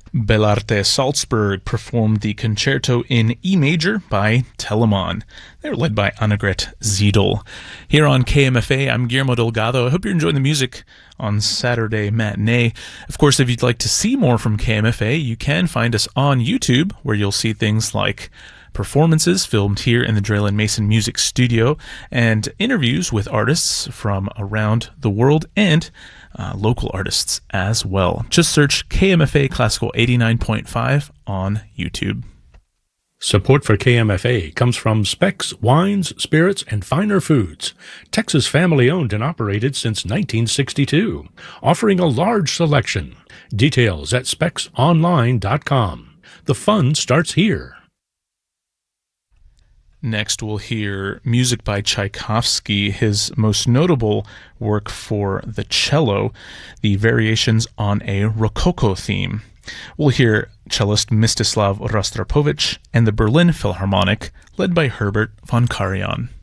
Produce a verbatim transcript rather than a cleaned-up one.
Bellarte Salzburg performed the concerto in E major by Telemann. They're led by Annegret Ziedel. Here on K M F A, I'm Guillermo Delgado. I hope you're enjoying the music on Saturday matinee. Of course, if you'd like to see more from K M F A, you can find us on YouTube, where you'll see things like performances filmed here in the Draylen Mason Music Studio and interviews with artists from around the world and Uh, local artists as well. Just search K M F A Classical eighty-nine point five on YouTube. Support for K M F A comes from Specs Wines, Spirits, and Finer Foods, Texas family-owned and operated since nineteen sixty-two, offering a large selection. Details at specs online dot com. The fun starts here. Next, we'll hear music by Tchaikovsky, his most notable work for the cello, the Variations on a Rococo theme. We'll hear cellist Mstislav Rostropovich and the Berlin Philharmonic, led by Herbert von Karajan.